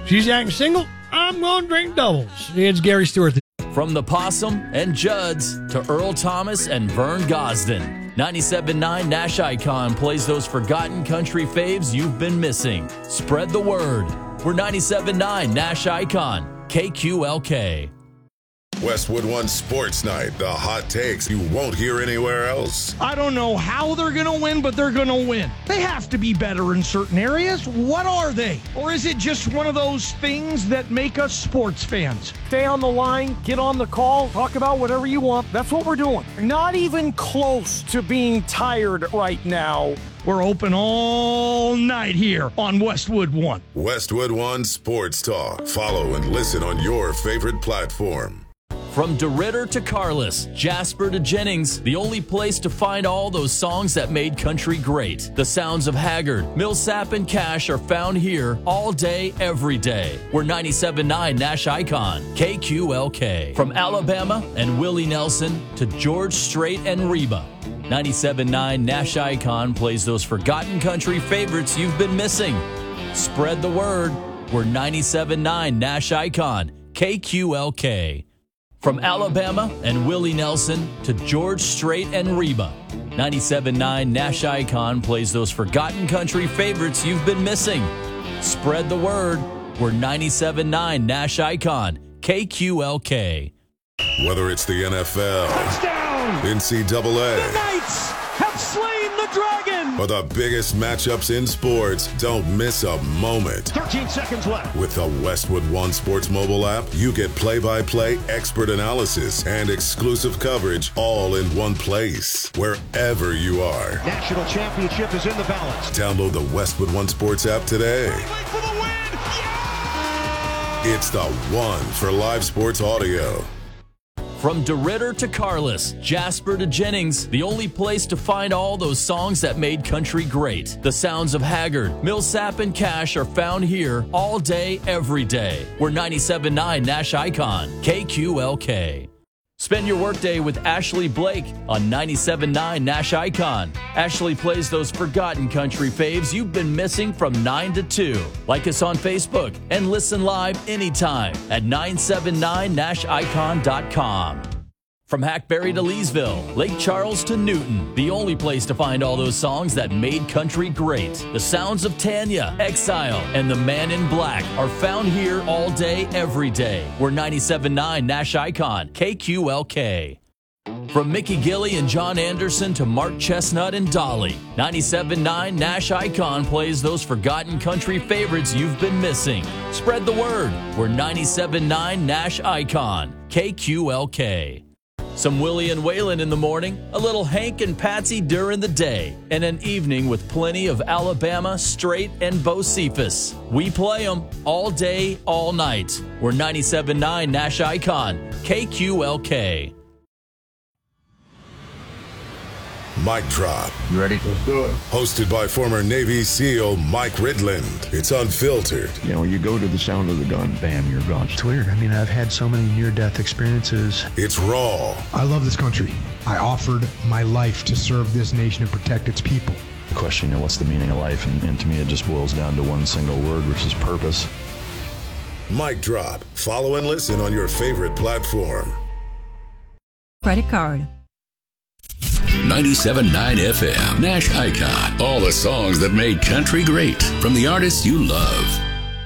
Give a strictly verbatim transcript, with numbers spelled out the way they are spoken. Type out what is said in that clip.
She's acting single. I'm going to drink doubles. It's Gary Stewart. From the Possum and Judds to Earl Thomas and Vern Gosden, ninety-seven point nine Nash Icon plays those forgotten country faves you've been missing. Spread the word. We're ninety-seven point nine Nash Icon, K Q L K. Westwood One Sports Night, the hot takes you won't hear anywhere else. I don't know how they're going to win, but they're going to win. They have to be better in certain areas. What are they? Or is it just one of those things that make us sports fans? Stay on the line, get on the call, talk about whatever you want. That's what we're doing. Not even close to being tired right now. We're open all night here on Westwood One. Westwood One Sports Talk. Follow and listen on your favorite platform. From DeRitter to Carless, Jasper to Jennings, the only place to find all those songs that made country great. The sounds of Haggard, Millsap, and Cash are found here all day, every day. We're ninety-seven point nine Nash Icon, K Q L K. From Alabama and Willie Nelson to George Strait and Reba, ninety-seven point nine Nash Icon plays those forgotten country favorites you've been missing. Spread the word. We're ninety-seven point nine Nash Icon, K Q L K. From Alabama and Willie Nelson to George Strait and Reba, ninety-seven point nine Nash Icon plays those forgotten country favorites you've been missing. Spread the word. We're ninety-seven point nine Nash Icon, K Q L K. Whether it's the N F L, Touchdown! N C double A, The Knights have slain the dragon! or the biggest matchups in sports, don't miss a moment. thirteen seconds left. With the Westwood One Sports mobile app, you get play-by-play expert analysis and exclusive coverage all in one place, wherever you are. National championship is in the balance. Download the Westwood One Sports app today. For the win! Yeah! It's the one for live sports audio. From DeRitter to Carless, Jasper to Jennings, the only place to find all those songs that made country great. The sounds of Haggard, Millsap, and Cash are found here all day, every day. We're ninety-seven point nine Nash Icon, K Q L K. Spend your workday with Ashley Blake on ninety-seven point nine Nash Icon. Ashley plays those forgotten country faves you've been missing from nine to two. Like us on Facebook and listen live anytime at nine seven nine nash icon dot com. From Hackberry to Leesville, Lake Charles to Newton, the only place to find all those songs that made country great. The sounds of Tanya, Exile, and The Man in Black are found here all day, every day. We're ninety-seven point nine Nash Icon, K Q L K. From Mickey Gilley and John Anderson to Mark Chestnut and Dolly, ninety-seven point nine Nash Icon plays those forgotten country favorites you've been missing. Spread the word. We're ninety-seven point nine Nash Icon, K Q L K. Some Willie and Waylon in the morning, a little Hank and Patsy during the day, and an evening with plenty of Alabama, Strait, and Bo Cephas. We play them all day, all night. We're ninety-seven point nine Nash Icon, K Q L K. Mic Drop. You ready? Let's do it. Hosted by former Navy SEAL Mike Ridland. It's unfiltered. You know, you go to the sound of the gun, bam, you're gone. It's weird. I mean, I've had so many near-death experiences. It's raw. I love this country. I offered my life to serve this nation and protect its people. The question, you know, what's the meaning of life? And, and to me, it just boils down to one single word, which is purpose. Mic Drop. Follow and listen on your favorite platform. Credit card. ninety-seven point nine F M, Nash Icon. All the songs that made country great from the artists you love.